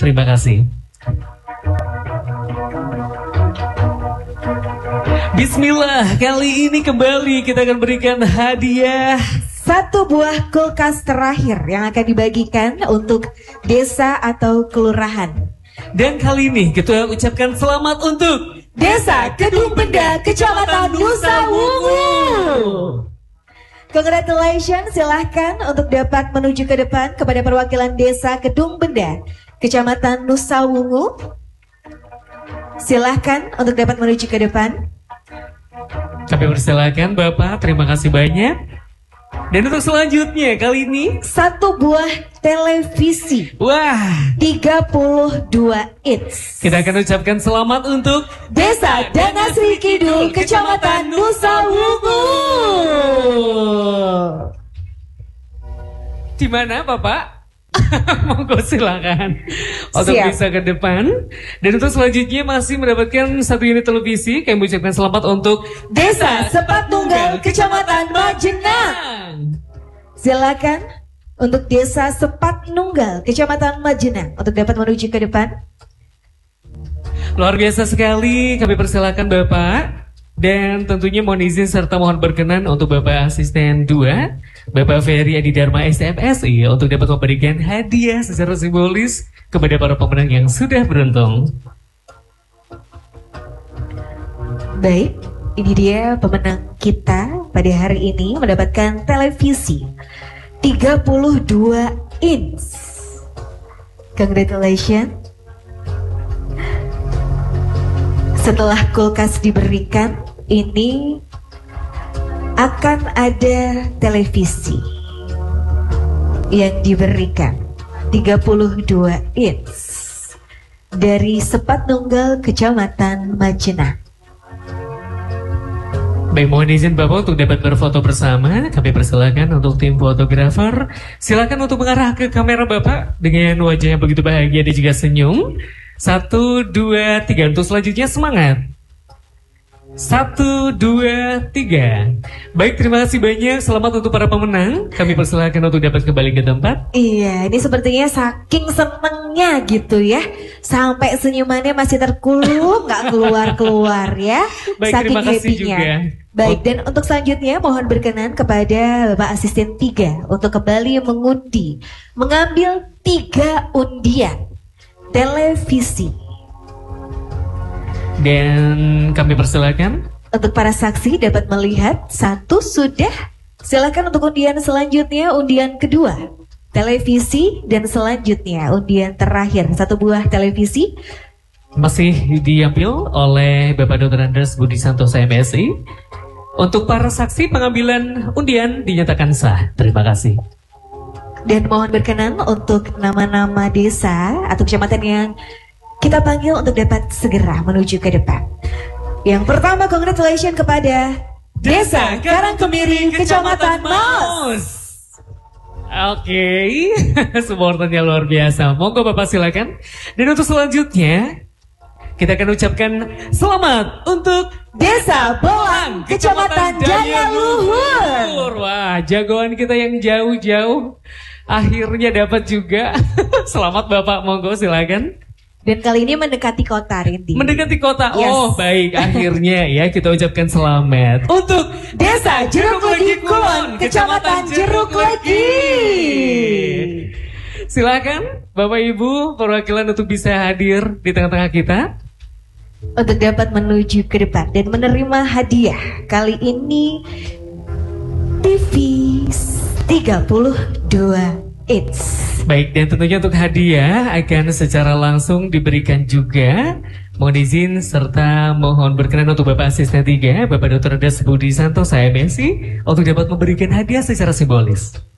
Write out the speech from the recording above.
Terima kasih. Bismillah, kali ini kembali kita akan berikan hadiah satu buah kulkas terakhir yang akan dibagikan untuk desa atau kelurahan. Dan kali ini kita ucapkan selamat untuk Desa Kedung Benda, Kecamatan Nusa Wungu. Congratulations, silahkan untuk dapat menuju ke depan kepada perwakilan Desa Kedung Benda, Kecamatan Nusa Wungu. Silahkan untuk dapat menuju ke depan. Kami persilakan Bapak, terima kasih banyak. Dan untuk selanjutnya kali ini satu buah televisi. Wah, 32 inch. Kita akan ucapkan selamat untuk Desa Danasri Kidul, Kecamatan Nusa Wungu. Di mana Bapak? Monggo silakan untuk bisa ke depan. Dan untuk selanjutnya masih mendapatkan satu unit televisi. Kami ucapkan selamat untuk Desa Sepat Nunggal, Kecamatan Majenang. Silakan untuk Desa Sepat Nunggal, Kecamatan Majenang untuk dapat menuju ke depan. Luar biasa sekali, kami persilakan Bapak. Dan tentunya mohon izin serta mohon berkenan untuk Bapak Asisten 2 Bapak Ferry Adi Dharma SMSI untuk dapat memberikan hadiah secara simbolis kepada para pemenang yang sudah beruntung. Baik, ini dia pemenang kita pada hari ini mendapatkan televisi 32 inch. Congratulations. Setelah kulkas diberikan, ini akan ada televisi yang diberikan 32 inch dari Sepat Nunggal, Kecamatan Majenang. Baik, mohon izin Bapak untuk dapat berfoto bersama. Kami persilakan untuk tim fotografer. Silakan untuk mengarah ke kamera Bapak dengan wajah yang begitu bahagia dan juga senyum. 1, 2, 3. Untuk selanjutnya semangat. 1, 2, 3. Baik, terima kasih banyak. Selamat untuk para pemenang. Kami persilakan untuk dapat kembali ke tempat. Iya, ini sepertinya saking senengnya gitu ya, sampai senyumannya masih terkulum, nggak keluar-keluar ya. Baik, saking terima kasih happy-nya. juga. Baik, dan untuk selanjutnya mohon berkenan kepada Bapak Asisten 3 untuk kembali mengambil 3 undian televisi. Dan kami persilakan untuk para saksi dapat melihat satu sudah. Silakan untuk undian selanjutnya, undian kedua televisi, dan selanjutnya undian terakhir satu buah televisi masih diambil oleh Bapak Dr. Andes Budi Santosa MSI. Untuk para saksi pengambilan undian dinyatakan sah. Terima kasih. Dan mohon berkenan untuk nama-nama desa atau kecamatan yang kita panggil untuk dapat segera menuju ke depan. Yang pertama, congratulations kepada Desa Karangkemiri, Kecamatan Maus. Oke, supporternya luar biasa. Monggo Bapak silakan. Dan untuk selanjutnya kita akan ucapkan selamat untuk Desa Belang, Kecamatan Jaya Luhur. Wah, jagoan kita yang jauh-jauh akhirnya dapat juga. Selamat Bapak, monggo silakan. Dan kali ini mendekati kota, Rindy. Mendekati kota. Yes. Oh, baik. Akhirnya ya kita ucapkan selamat untuk Desa Jeruk Legi Kulon, Kecamatan Jeruk Legi. Silakan Bapak Ibu perwakilan untuk bisa hadir di tengah-tengah kita untuk dapat menuju ke depan dan menerima hadiah. Kali ini TV 32 inch. Baik, dan tentunya untuk hadiah akan secara langsung diberikan juga. Mohon izin serta mohon berkenan untuk Bapak Asisten 3 Bapak Dr. Andes Budi Santosa MSI untuk dapat memberikan hadiah secara simbolis.